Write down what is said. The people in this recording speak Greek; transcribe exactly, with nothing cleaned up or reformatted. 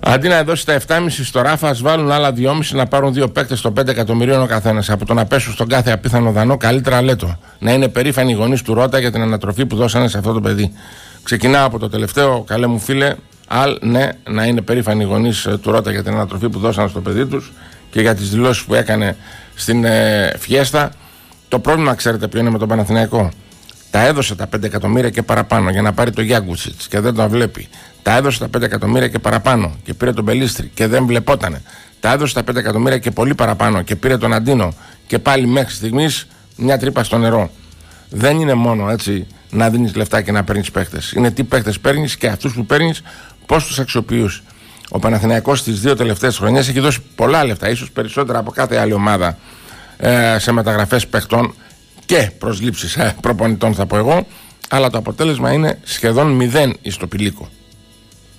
Αντί να δώσει τα επτά κόμμα πέντε στο Ράφα, ας βάλουν άλλα δυόμισι να πάρουν δύο παίκτες των πέντε εκατομμυρίων ο καθένας. Από το να πέσουν στον κάθε απίθανο δανό, καλύτερα λέτο. Να είναι περήφανοι οι γονείς του Ρώτα για την ανατροφή που δώσανε σε αυτό το παιδί. Ξεκινάω από το τελευταίο, καλέ μου φίλε. Αλ, ναι, να είναι περήφανοι οι γονείς του Ρώτα για την ανατροφή που δώσανε στο παιδί τους και για τις δηλώσεις που έκανε στην ε, Φιέστα. Το πρόβλημα, ξέρετε ποιο είναι με τον Παναθηναϊκό? Τα έδωσε τα πέντε εκατομμύρια και παραπάνω για να πάρει το Γιάνκουτσιτς και δεν τον βλέπει. Τα έδωσε τα πέντε εκατομμύρια και παραπάνω και πήρε τον Μπελίστρη και δεν βλεπότανε. Τα έδωσε τα πέντε εκατομμύρια και πολύ παραπάνω και πήρε τον Αντίνο και πάλι μέχρι στιγμής μια τρύπα στο νερό. Δεν είναι μόνο έτσι να δίνεις λεφτά και να παίρνεις παίχτες. Είναι τι παίχτες παίρνεις και αυτούς που παίρνεις πώς τους αξιοποιείς. Ο Παναθηναϊκός στις δύο τελευταίες χρονιές έχει δώσει πολλά λεφτά, ίσως περισσότερα από κάθε άλλη ομάδα, ε, σε μεταγραφές παίχτων και προσλήψεις ε, προπονητών, θα πω εγώ, αλλά το αποτέλεσμα είναι σχεδόν μηδέν εις το πηλίκο.